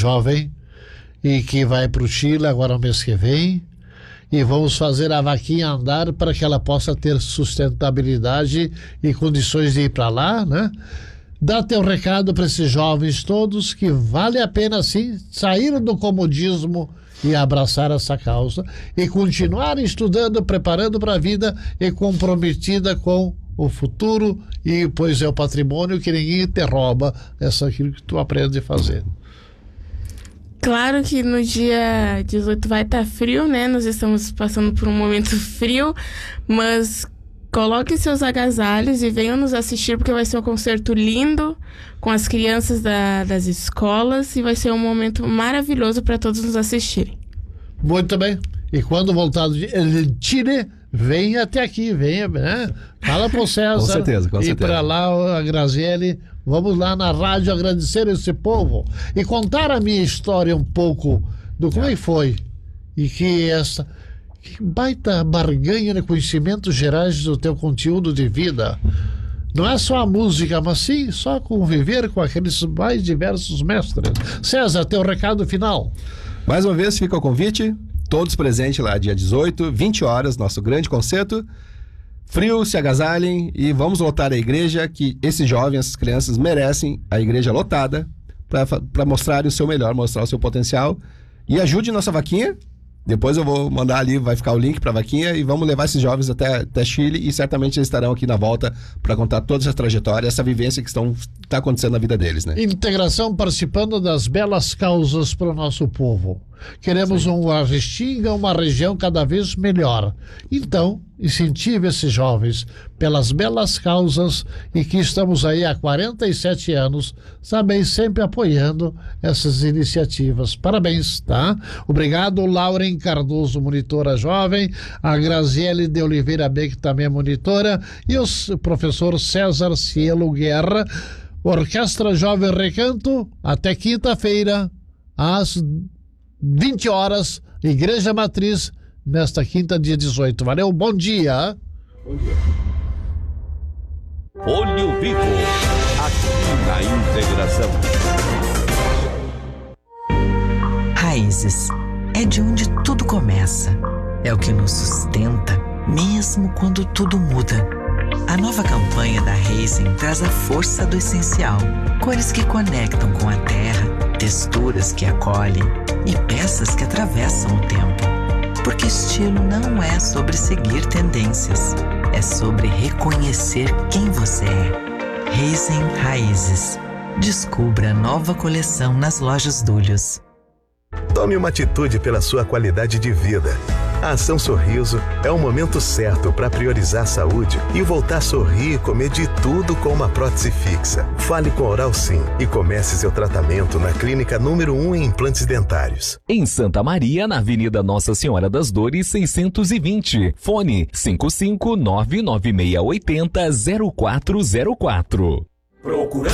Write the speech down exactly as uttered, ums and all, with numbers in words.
jovem e que vai para o Chile agora no mês que vem, e vamos fazer a vaquinha andar para que ela possa ter sustentabilidade e condições de ir para lá, né? Dá teu recado para esses jovens todos que vale a pena sim sair do comodismo e abraçar essa causa e continuar estudando, preparando para a vida e comprometida com o futuro, e pois é o patrimônio que ninguém te rouba, é só aquilo que tu aprende a fazer. Claro que no dia dezoito vai estar frio, né? Nós estamos passando por um momento frio, mas coloquem seus agasalhos e venham nos assistir, porque vai ser um concerto lindo com as crianças da, das escolas, e vai ser um momento maravilhoso para todos nos assistirem. Muito bem. E quando voltar do Chile, venha até aqui, venha, né? Fala pro César. Com certeza, com certeza. E para lá, a Graziele, vamos lá na rádio agradecer esse povo e contar a minha história um pouco do como é que foi. E que essa que baita barganha de conhecimentos gerais do teu conteúdo de vida. Não é só a música, mas sim só conviver com aqueles mais diversos mestres. César, teu recado final. Mais uma vez fica o convite, todos presentes lá dia dezoito, vinte horas, nosso grande concerto. Frio, se agasalhem e vamos lotar a igreja, que esses jovens, essas crianças merecem a igreja lotada para mostrar o seu melhor, mostrar o seu potencial. E ajude nossa vaquinha. Depois eu vou mandar ali, vai ficar o link para a vaquinha, e vamos levar esses jovens até, até Chile, e certamente eles estarão aqui na volta para contar toda essa trajetória, essa vivência que estão, está acontecendo na vida deles, né? Integração, participando das belas causas para o nosso povo. Queremos Sim. uma Restinga, uma região cada vez melhor. Então, incentive esses jovens pelas belas causas, e que estamos aí há quarenta e sete anos, também sempre apoiando essas iniciativas. Parabéns, tá? Obrigado, Lauren Cardoso, monitora jovem, a Graziele de Oliveira Beck, também é monitora, e o professor César Cielo Guerra. Orquestra Jovem Recanto, até quinta-feira, às vinte horas, Igreja Matriz, nesta quinta, dia dezoito. Valeu, bom dia. Bom dia. Olho Vivo, aqui na Integração. Raízes é de onde tudo começa. É o que nos sustenta, mesmo quando tudo muda. A nova campanha da Raízen traz a força do essencial. Cores que conectam com a terra, texturas que acolhem e peças que atravessam o tempo. Porque estilo não é sobre seguir tendências, é sobre reconhecer quem você é. Raízen Raízes. Descubra a nova coleção nas lojas Dúlios. Tome uma atitude pela sua qualidade de vida. A Ação Sorriso é o momento certo para priorizar a saúde e voltar a sorrir e comer de tudo com uma prótese fixa. Fale com a Oral Sim e comece seu tratamento na clínica número um em implantes dentários. Em Santa Maria, na Avenida Nossa Senhora das Dores, seiscentos e vinte. Fone cinco cinco nove nove seis oito zero zero quatro zero quatro. Procura